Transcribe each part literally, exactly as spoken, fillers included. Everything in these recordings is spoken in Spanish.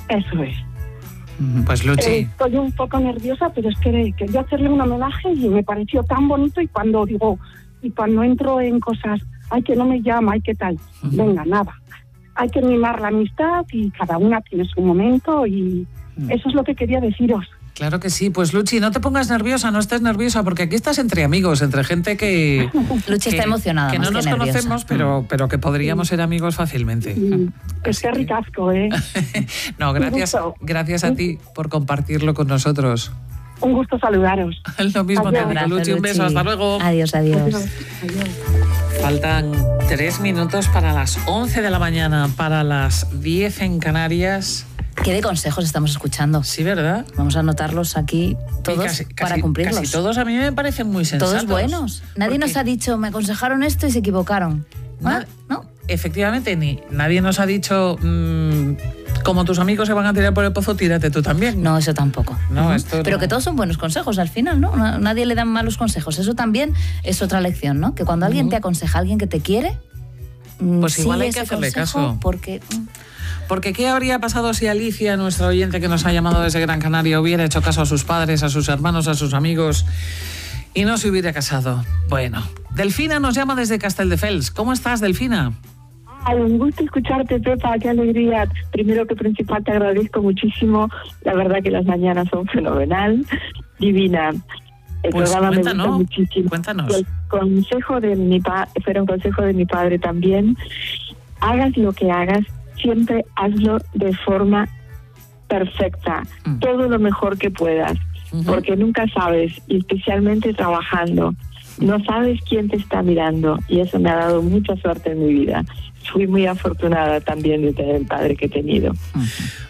Eso es. Pues Luchi. Eh, estoy un poco nerviosa, pero es que quería hacerle un homenaje y me pareció tan bonito, y cuando digo, y cuando entro en cosas, ay, que no me llama, ay, qué tal, uh-huh. venga, nada. Hay que mimar la amistad y cada una tiene su momento, y uh-huh. eso es lo que quería deciros. Claro que sí. Pues Luchi, no te pongas nerviosa, no estés nerviosa, porque aquí estás entre amigos, entre gente que... Luchi que, está emocionada. Que no nos nerviosa. conocemos, pero, pero que podríamos sí. ser amigos fácilmente. Sí. Es que ricasco, ¿eh? No, gracias, gracias a ti por compartirlo con nosotros. Un gusto saludaros. Lo mismo te digo, Luchi, un beso, hasta luego. Adiós, adiós. Adiós. Adiós. Faltan tres minutos para las once de la mañana, para las diez en Canarias. ¿Qué de consejos estamos escuchando? Sí, ¿verdad? Vamos a anotarlos aquí todos casi, para casi, cumplirlos. Casi todos a mí me parecen muy sensatos. Todos buenos. Nadie nos ha dicho, me aconsejaron esto y se equivocaron. ¿Ah? ¿No? Efectivamente, ni nadie nos ha dicho, mmm, como tus amigos se van a tirar por el pozo, tírate tú también. No, eso tampoco. No, uh-huh. esto Pero no. que todos son buenos consejos al final, ¿no? Nadie le dan malos consejos. Eso también es otra lección, ¿no? Que cuando uh-huh. alguien te aconseja, alguien que te quiere, pues igual hay que hacerle caso. Porque... Porque ¿qué habría pasado si Alicia, nuestra oyente que nos ha llamado desde Gran Canaria, hubiera hecho caso a sus padres, a sus hermanos, a sus amigos y no se hubiera casado? Bueno, Delfina nos llama desde Castelldefels. ¿Cómo estás, Delfina? Ay, un gusto escucharte, Pepa, qué alegría. Primero que principal te agradezco muchísimo. La verdad que las mañanas son fenomenal, divina. El pues programa cuéntanos, me gusta muchísimo. Cuéntanos. El consejo de mi pa- fue un consejo de mi padre también. Hagas lo que hagas, siempre hazlo de forma perfecta, mm. todo lo mejor que puedas, uh-huh. porque nunca sabes, y especialmente trabajando, no sabes quién te está mirando, y eso me ha dado mucha suerte en mi vida. Fui muy afortunada también de tener el padre que he tenido. Uh-huh.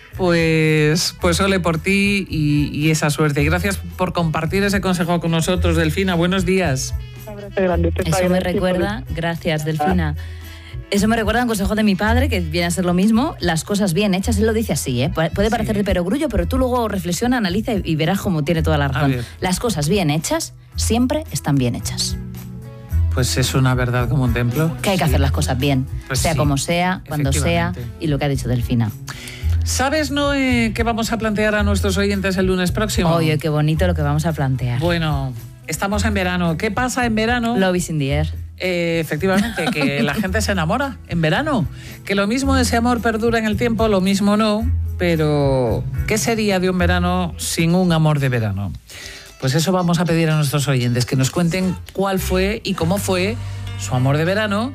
Pues, pues ole por ti y, y esa suerte. Y gracias por compartir ese consejo con nosotros, Delfina. Buenos días. Un abrazo grande, Pepa. Eso me recuerda, por... gracias, Delfina. Eso me recuerda a un consejo de mi padre, que viene a ser lo mismo, las cosas bien hechas, él lo dice así, ¿eh? Puede parecer sí. de perogrullo, pero tú luego reflexiona, analiza y verás cómo tiene toda la razón. Las cosas bien hechas siempre están bien hechas. Pues es una verdad como un templo. Que hay que sí. hacer las cosas bien, pues sea sí, como sea, cuando sea, y lo que ha dicho Delfina. ¿Sabes, Noé, qué vamos a plantear a nuestros oyentes el lunes próximo? Oye, qué bonito lo que vamos a plantear. Bueno, estamos en verano. ¿Qué pasa en verano? Love is in the air. Eh, efectivamente, que la gente se enamora en verano. Que lo mismo ese amor perdura en el tiempo, lo mismo no. Pero, ¿qué sería de un verano sin un amor de verano? Pues eso vamos a pedir a nuestros oyentes, que nos cuenten cuál fue y cómo fue su amor de verano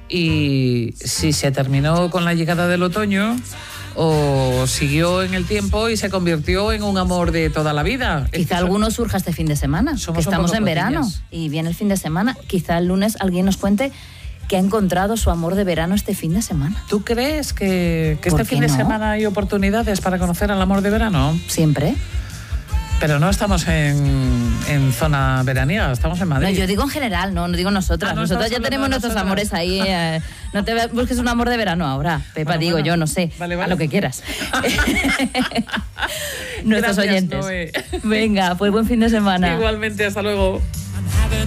y si se terminó con la llegada del otoño o siguió en el tiempo y se convirtió en un amor de toda la vida. Quizá alguno surja este fin de semana, que estamos en verano y viene el fin de semana. Quizá el lunes alguien nos cuente que ha encontrado su amor de verano este fin de semana. ¿Tú crees que, que este fin no? de semana hay oportunidades para conocer al amor de verano? Siempre. Pero no estamos en, en zona veraniega, estamos en Madrid. No, yo digo en general, no, no digo nosotras. Ah, no nosotras ya tenemos nuestros nosotras. amores ahí. Eh, no te busques un amor de verano ahora, Pepa, bueno, digo bueno. yo, no sé, vale, vale. a lo que quieras. Nuestros Gracias, oyentes. Noé. Venga, pues buen fin de semana. Igualmente, hasta luego.